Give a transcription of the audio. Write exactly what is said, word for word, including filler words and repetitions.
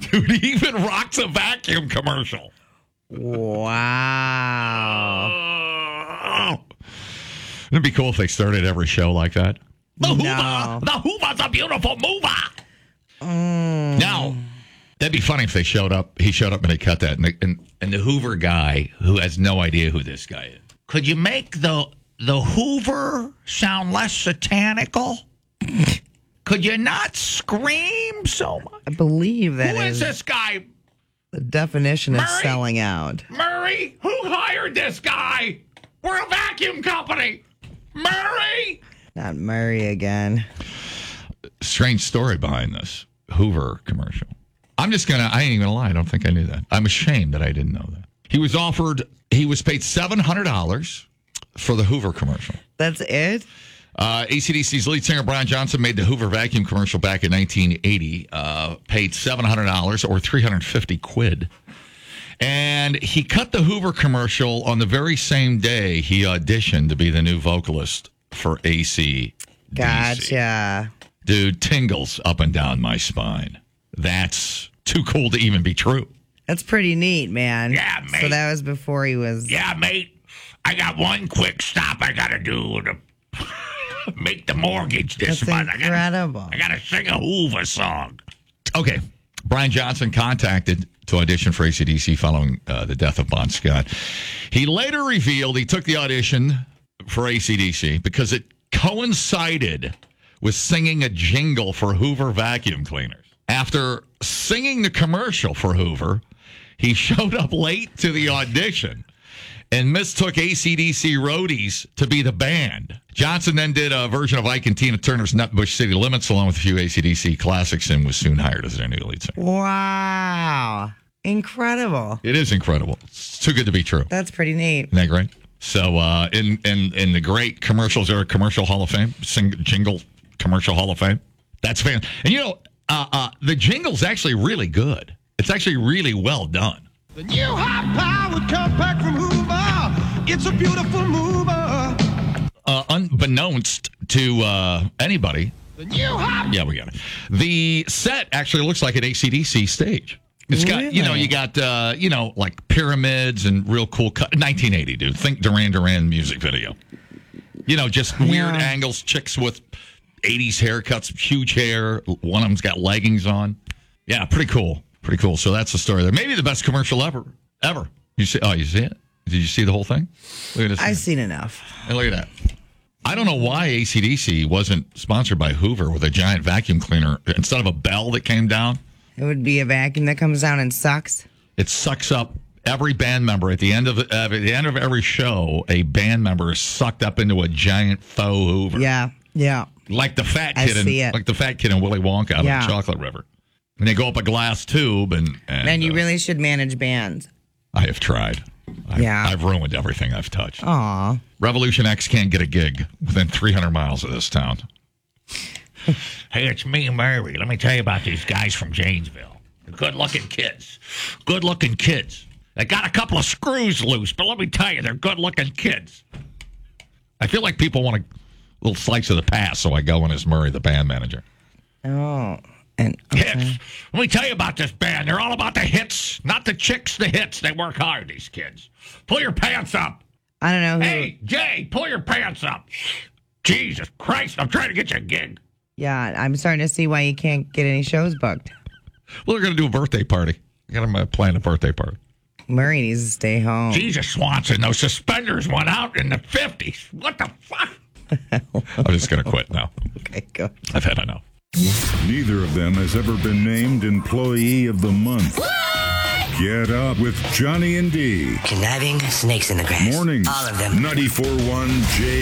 Dude, he even rocks a vacuum commercial. Wow. Oh. It'd be cool if they started every show like that. The Hoover. No. The Hoover's a beautiful mover. Mm. Now, that'd be funny if they showed up. He showed up and they cut that. And the, and, and the Hoover guy, who has no idea who this guy is. Could you make the the Hoover sound less satanical? Could you not scream so much? I believe that Who is is this guy? the definition of Murray? selling out. Murray? Who hired this guy? We're a vacuum company. Murray? Not Murray again. Strange story behind this Hoover commercial. I'm just going to, I ain't even gonna lie. I don't think I knew that. I'm ashamed that I didn't know that. He was offered, he was paid seven hundred dollars for the Hoover commercial. That's it? Uh, A C D C's lead singer Brian Johnson made the Hoover vacuum commercial back in nineteen eighty, uh, paid seven hundred dollars or three hundred fifty quid. And he cut the Hoover commercial on the very same day he auditioned to be the new vocalist for A C D C. Gotcha. Dude, tingles up and down my spine. That's too cool to even be true. That's pretty neat, man. Yeah, mate. So that was before he was... Yeah, mate. I got one quick stop I got to do to make the mortgage this That's month. incredible. I got to sing a Hoover song. Okay. Brian Johnson contacted to audition for A C D C following uh, the death of Bon Scott. He later revealed he took the audition for A C D C because it coincided with singing a jingle for Hoover vacuum cleaners. After singing the commercial for Hoover, he showed up late to the audition and mistook A C D C roadies to be the band. Johnson then did a version of Ike and Tina Turner's Nutbush City Limits along with a few A C D C classics and was soon hired as their new lead singer. Wow. Incredible. It is incredible. It's too good to be true. That's pretty neat. Isn't that great? So uh, in, in, in the great commercials, there a commercial Hall of Fame, sing, jingle commercial Hall of Fame. That's fan. And you know, uh, uh, the jingle's actually really good. It's actually really well done. The new high-powered compact from Hoover. It's a beautiful mover. Uh, unbeknownst to uh, anybody. The new high- Yeah, we got it. The set actually looks like an A C D C stage. It's got, Really? you know, you got, uh, you know, like pyramids and real cool cut. nineteen eighty, dude. Think Duran Duran music video. You know, just weird Yeah. angles, chicks with eighties haircuts, huge hair. One of them's got leggings on. Yeah, pretty cool. Pretty cool. So that's the story there. Maybe the best commercial ever. Ever. You see? Oh, you see it? Did you see the whole thing? Look at this. I've seen enough. And look at that. I don't know why A C D C wasn't sponsored by Hoover with a giant vacuum cleaner instead of a bell that came down. It would be a vacuum that comes down and sucks. It sucks up every band member at the end of uh, at the end of every show. A band member is sucked up into a giant faux Hoover. Yeah, yeah. like the fat I kid in see it. like the fat kid in Willy Wonka out Yeah. of the Chocolate River. And they go up a glass tube, and and, And you uh, really should manage bands. I have tried. I've, Yeah. I've ruined everything I've touched. Aw. Revolution X can't get a gig within three hundred miles of this town. Hey, it's me, Murray. Let me tell you about these guys from Janesville. They're good-looking kids. Good-looking kids. They got a couple of screws loose, but let me tell you, they're good-looking kids. I feel like people want a little slice of the past, so I go in as Murray, the band manager. Oh. And Hits. okay. Let me tell you about this band. They're all about the hits, not the chicks, the hits. They work hard, these kids. Pull your pants up. I don't know who. Hey, Jay, pull your pants up. Jesus Christ, I'm trying to get you a gig. Yeah, I'm starting to see why you can't get any shows booked. Well, they're going to do a birthday party. I got them uh, planning a birthday party. Murray needs to stay home. Jesus, Swanson, those suspenders went out in the fifties. What the fuck? I'm just going to quit now. Okay, good. I've had enough. Neither of them has ever been named Employee of the Month. Get up with Johnny and D. Conniving snakes in the grass. Mornings. All of them. ninety-four point one J